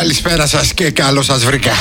Καλησπέρα σας και καλώς σας βρήκα.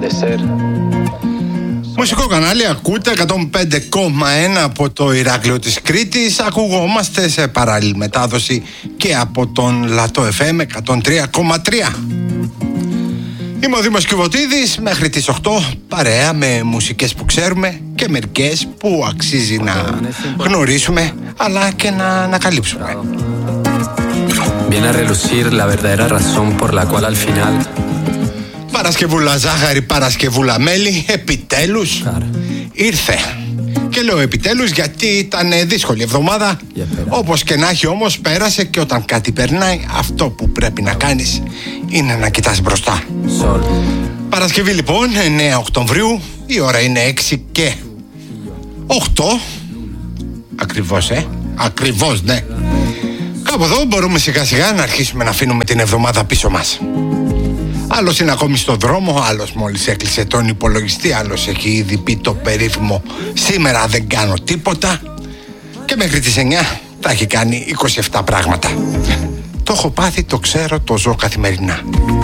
Μουσικό κανάλι ακούτε 105,1 από το Ηράκλειο της Κρήτης. Ακουγόμαστε σε παράλληλη μετάδοση και από τον Λατό FM 103,3. Είμαι ο Δήμος Κιβωτίδης, μέχρι τις 8 παρέα με μουσικές που ξέρουμε και μερικές που αξίζει να γνωρίσουμε αλλά και να ανακαλύψουμε. Viene a relucir la verdadera razón por la cual al final. Παρασκευούλα ζάχαρη, Παρασκευούλα μέλι, επιτέλους ήρθε. Και λέω επιτέλους γιατί ήταν δύσκολη εβδομάδα. Όπως και να έχει όμως πέρασε, και όταν κάτι περνάει αυτό που πρέπει να κάνεις είναι να κοιτάς μπροστά. Παρασκευή λοιπόν, 9 Οκτωβρίου, η ώρα είναι 6 και 8. Ακριβώς ακριβώς, ναι. Κάπου εδώ μπορούμε σιγά σιγά να αρχίσουμε να αφήνουμε την εβδομάδα πίσω μας. Άλλος είναι ακόμη στο δρόμο, άλλος μόλις έκλεισε τον υπολογιστή, άλλος έχει ήδη πει το περίφημο «Σήμερα δεν κάνω τίποτα», και μέχρι τις 9 θα έχει κάνει 27 πράγματα. Το έχω πάθει, το ξέρω, το ζω καθημερινά.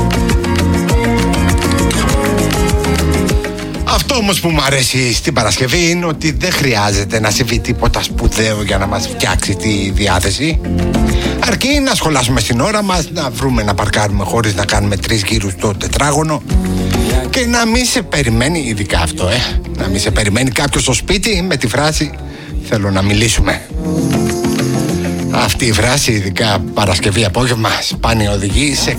Αυτό όμως που μου αρέσει στην Παρασκευή είναι ότι δεν χρειάζεται να συμβεί τίποτα σπουδαίο για να μας φτιάξει τη διάθεση. Αρκεί να σχολάσουμε στην ώρα μας, να βρούμε να παρκάρουμε χωρίς να κάνουμε 3 γύρους στο τετράγωνο και να μην σε περιμένει, ειδικά αυτό, να μην σε περιμένει κάποιος στο σπίτι με τη φράση «Θέλω να μιλήσουμε». Αυτή η φράση, ειδικά Παρασκευή απόγευμα, σπάνια οδηγεί σε